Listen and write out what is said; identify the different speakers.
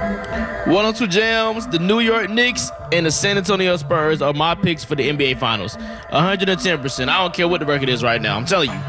Speaker 1: 102 Jams, the New York Knicks, and the San Antonio Spurs are my picks for the NBA Finals. 110%. I don't care what the record is right now. I'm telling you.